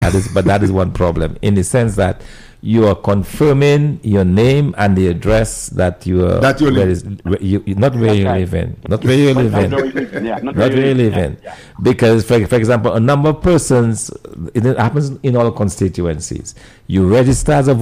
That is one problem, in the sense that you are confirming your name and the address that you are not where you live in, not where you live in, because for example, a number of persons, it happens in all constituencies. You register as a